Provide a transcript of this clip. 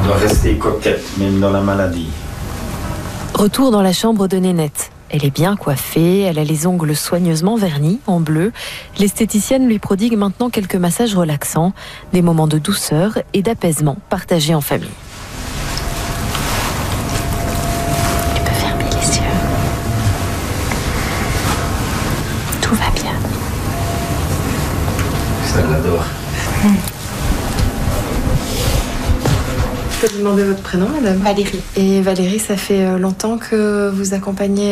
On doit rester coquette, même dans la maladie. Retour dans la chambre de Nénette. Elle est bien coiffée, elle a les ongles soigneusement vernis, en bleu. L'esthéticienne lui prodigue maintenant quelques massages relaxants, des moments de douceur et d'apaisement partagés en famille. Tu peux fermer les yeux. Tout va bien. Ça l'adore. Je peux vous demander votre prénom, madame ? Valérie. Et Valérie, ça fait longtemps que vous accompagnez